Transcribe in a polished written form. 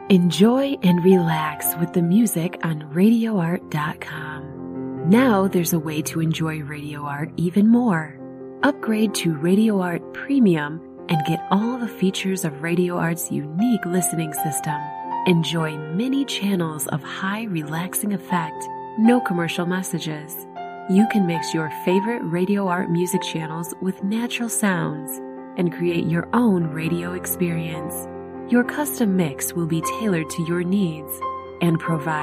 Enjoy and relax with the music on RadioArt.com. Now there's a way to enjoy Radio Art even more. Upgrade to Radio Art Premium and get all the features of Radio Art's unique listening system. Enjoy many channels of high relaxing effect, no commercial messages. You can mix your favorite Radio Art music channels with natural sounds and create your own radio experience. Your custom mix will be tailored to your needs and provide